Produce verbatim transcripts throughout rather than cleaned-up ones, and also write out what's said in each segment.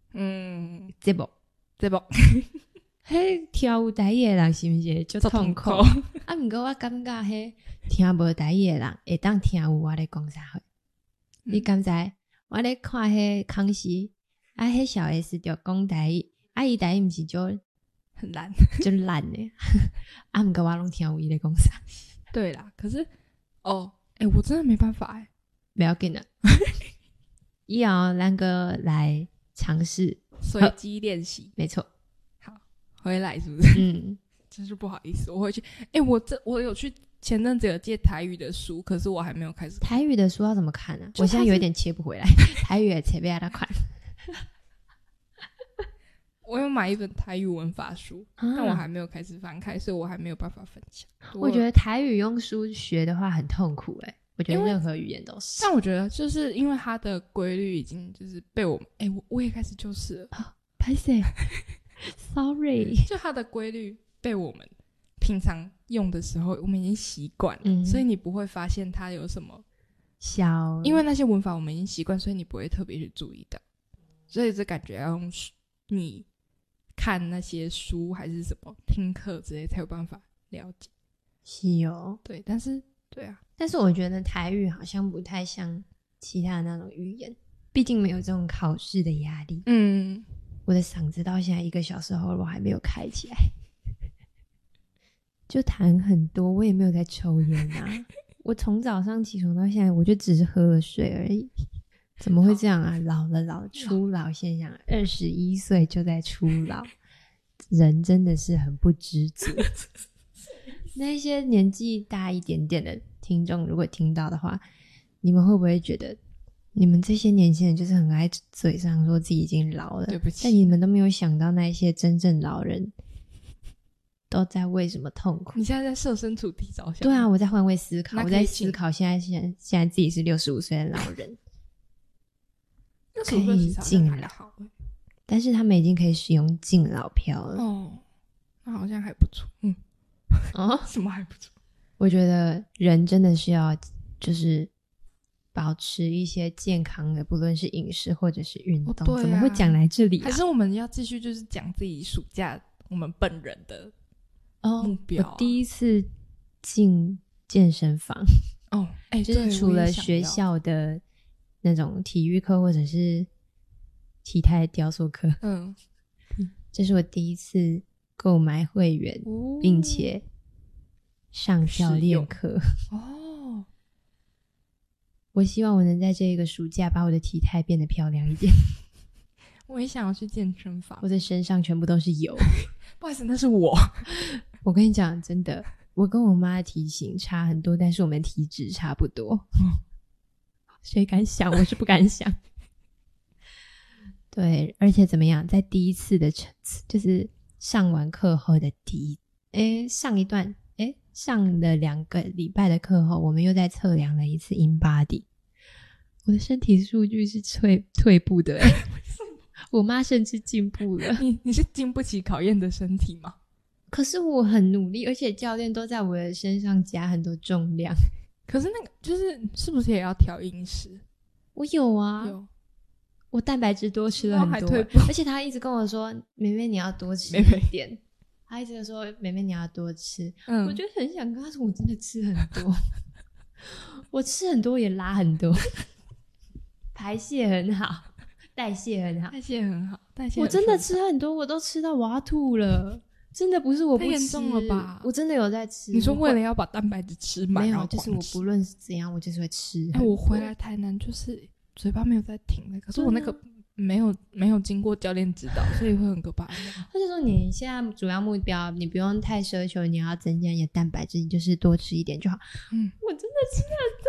嗯， 这不这不迄跳舞台语的人是不是就痛苦？啊，不过我感觉迄听无台语的人会当听有我咧讲啥货。嗯、你刚才我咧看迄康熙，啊，迄小 S 就讲台语，啊，伊台语毋是就很烂， 就烂诶。啊，不过我拢听有伊咧讲啥。 对啦，可是哦，诶、欸，我真的没办法诶、欸， 不要紧啦。以后咱个来尝试随机练习， 没错。 回来是不是？ 嗯， 真是不好意思，我回去。哎、欸，我这我有去前阵子有借台语的书，可是我还没有开始看。 台语的书要怎么看呢、啊？我现在有一点切不回来。台语的切不下来看。 我有买一本台语文法书，啊、但我还没有开始翻开，所以我还没有办法分享。 我, 我觉得台语用书学的话很痛苦哎、欸，我觉得任何语言都是。 但我觉得就是因为它的规律已经就是被我们哎、欸，我我也开始就是了。 拍谁？Sorry， 就它的规律被我们平常用的时候，我们已经习惯了、 嗯， 所以你不会发现它有什么小， 因为那些文法我们已经习惯，所以你不会特别去注意到。所以这感觉要用你看那些书还是什么听课之类才有办法了解。 是哦， 对，但是对啊， 但是我觉得台语好像不太像其他的那种语言，毕竟没有这种考试的压力。 嗯。 我的嗓子到现在一个小时后我还没有开起来，就痰很多，我也没有在抽烟啊。我从早上起床到现在，我就只是喝了水而已。怎么会这样啊？老了老初老现象，二十一岁就在初老，人真的是很不知足。那些年纪大一点点的听众，如果听到的话，你们会不会觉得？你们这些年轻人就是很爱嘴上说自己已经老了， 对不起， 但你们都没有想到那些真正老人都在为什么痛苦。 你现在在设身处地着想。 对啊，我在换位思考，我在思考现在现在现在自己是六十五岁的老人，可以敬老，但是他们已经可以使用敬老票了。 哦，那好像还不错。嗯， 哦， 什么还不错？ 我觉得人真的是要就是保持一些健康的，不论是饮食或者是运动、哦啊、怎么会讲来这里、啊、 还是我们要继续就是讲自己暑假我们本人的目标、啊哦、 我第一次进健身房哦，哎， 就是除了学校的那种体育课或者是体态雕塑课， 嗯， 这是我第一次购买会员、哦、并且上教练课哦。 我希望我能在这个暑假把我的体态变得漂亮一点。 我也想要去健身房， 我的身上全部都是油。 不好意思，那是我。 我跟你讲，真的，我跟我妈的体型差很多，但是我们体脂差不多。嗯，谁敢想？我是不敢想。对，而且怎么样，在第一次的就是上完课后的第一诶上一段诶上了两个礼拜的课后，我们又再测量了一次 InBody， 我的身体数据是退退步的诶我妈甚至进步了。 你你是经不起考验的身体吗？ 可是我很努力，而且教练都在我的身上加很多重量。 可是那个就是是不是也要调饮食？ 我有啊， 有， 我蛋白质多吃了很多，而且他一直跟我说妹妹你要多吃一点，妹妹他一直说妹妹你要多吃、嗯、我就很想跟他说我真的吃很多我吃很多也拉很多排泄很好，代谢很好， 代谢很好，代谢很我真的吃很多，我都吃到我要吐了，真的不是我不吃， 太严重了吧？ 我真的有在吃。 你说为了要把蛋白质吃满， 没有，就是我不论是怎样，我就是会吃。 哎、欸，我回来台南就是嘴巴没有在停的，可是我那个没有、啊、没有经过教练指导，所以会很可怕。 他就说你现在主要目标，你不用太奢求你要增加你的蛋白质，你就是多吃一点就好。嗯，我真的吃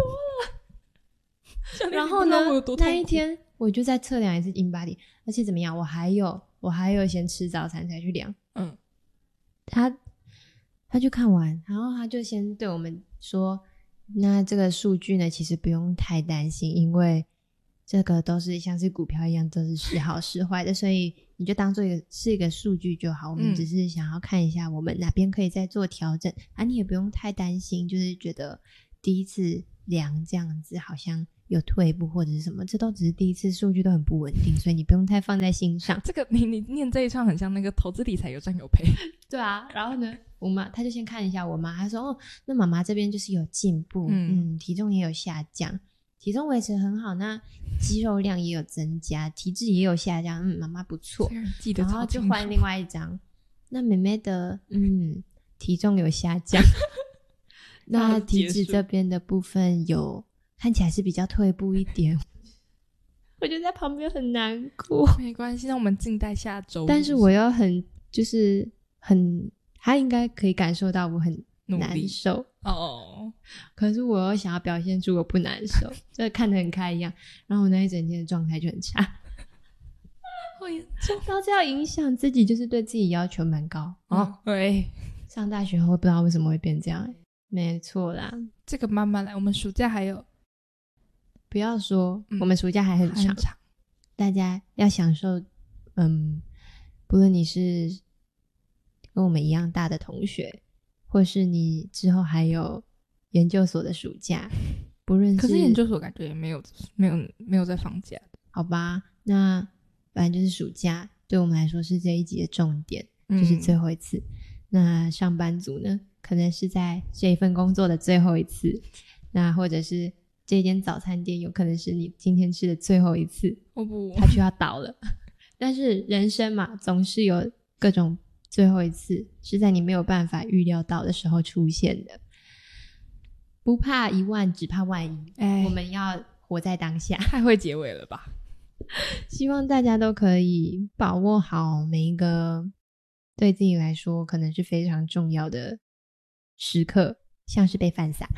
很多了。然后呢，那一天我就再测量一次 InBody， 而且怎么样？我还有我还有先吃早餐才去量。嗯。他他就看完，然后他就先对我们说，那这个数据呢其实不用太担心，因为这个都是像是股票一样都是时好时坏的，所以你就当做一个是一个数据就好，我们只是想要看一下我们哪边可以再做调整、嗯、啊，你也不用太担心，就是觉得第一次量这样子好像有退步或者是什么，这都只是第一次，数据都很不稳定，所以你不用太放在心上。 这个你你念这一串很像那个投资理财有赚有赔。 对啊，然后呢我妈她就先看一下我妈，她说哦，那妈妈这边就是有进步，嗯, 嗯体重也有下降，体重维持很好，那肌肉量也有增加，体脂也有下降，嗯，妈妈不错， 记得超清楚。 然后就换另外一张，那妹妹的嗯体重有下降那体脂这边的部分有看起来是比较退步一点我就在旁边很难过。 没关系，那我们静待下周。 但是我又很就是很他应该可以感受到我很难受哦， 可是我又想要表现出我不难受就看得很开一样，然后我那一整天的状态就很差好严重， 然后这样影响自己，就是对自己要求蛮高哦。对， 上大学后不知道为什么会变这样。没错啦， 这个慢慢来，我们暑假还有不要说、嗯、我们暑假还很长, 很长大家要享受嗯，不论你是跟我们一样大的同学，或是你之后还有研究所的暑假，不论是可是研究所感觉也没有没有没有在放假的。 好吧，那反正就是暑假对我们来说是这一集的重点、嗯、就是最后一次。那上班族呢可能是在这一份工作的最后一次，那或者是这间早餐店有可能是你今天吃的最后一次， 哦不， 它就要倒了但是人生嘛，总是有各种最后一次是在你没有办法预料到的时候出现的。不怕一万只怕万一、哎、我们要活在当下。 太会结尾了吧希望大家都可以把握好每一个对自己来说可能是非常重要的时刻，像是被犯傻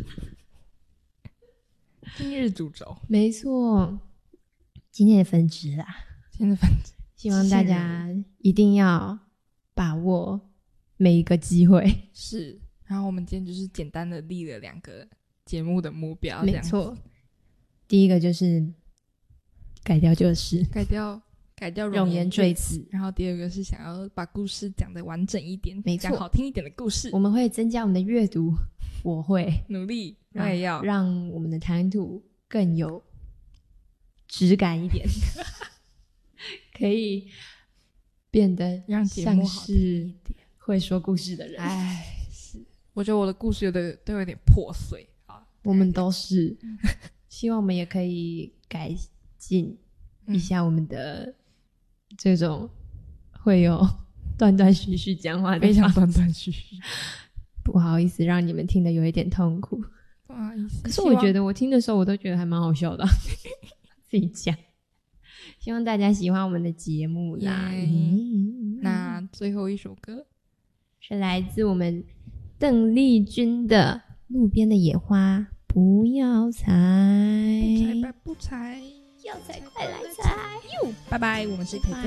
今日主轴， 没错，今天的分支啦， 今天的分支， 希望大家一定要把握每一个机会。 是，然后我们今天就是简单的立了两个节目的目标， 没错，第一个就是改掉旧事， 改掉改掉容颜赘字， 然后第二个是想要把故事讲得完整一点， 没错， 讲好听一点的故事。 我们会增加我们的阅读，我会努力，我也要让我们的谈吐更有质感一点可以变得让节目好听一点， 会说故事的人。 哎，是，我觉得我的故事有的都有点破碎啊， 我们都是希望我们也可以改进一下我们的这种会有断断续续讲话的， 非常断断续续不好意思让你们听得有一点痛苦， 不好意思。 可是我觉得我听的时候我都觉得还蛮好笑的自己讲。希望大家喜欢我们的节目啦、 嗯、那最后一首歌是来自我们邓丽君的路边的野花不要采， 不采白不采， 要采快来采。 拜拜，我们是可以